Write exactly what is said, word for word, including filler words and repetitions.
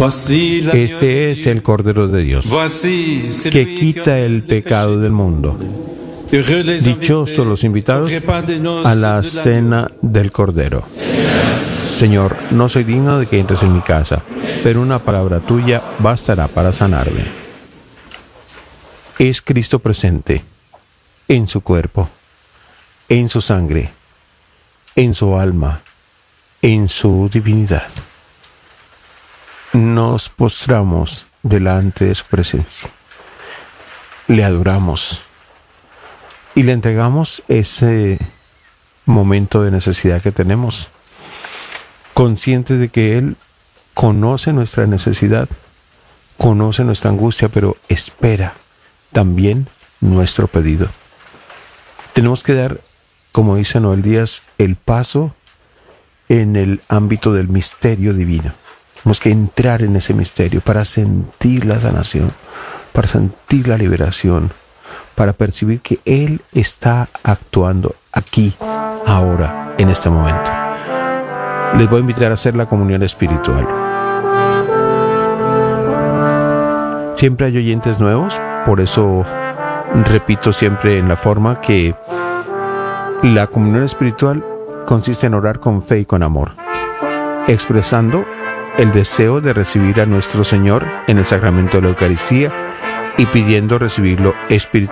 Este es el Cordero de Dios, que quita el pecado del mundo. Dichosos los invitados a la cena del Cordero. Señor, no soy digno de que entres en mi casa, pero una palabra tuya bastará para sanarme. Es Cristo presente en su cuerpo, en su sangre, en su alma, en su divinidad. Nos postramos delante de su presencia, le adoramos y le entregamos ese momento de necesidad que tenemos, conscientes de que Él conoce nuestra necesidad, conoce nuestra angustia, pero espera también nuestro pedido. Tenemos que dar, como dice Noel Díaz, el paso en el ámbito del misterio divino. Tenemos que entrar en ese misterio para sentir la sanación, para sentir la liberación, para percibir que Él está actuando aquí, ahora, en este momento. Les voy a invitar a hacer la comunión espiritual. Siempre hay oyentes nuevos, por eso repito siempre en la forma que la comunión espiritual consiste en orar con fe y con amor, expresando el deseo de recibir a nuestro Señor en el sacramento de la Eucaristía y pidiendo recibirlo espiritualmente.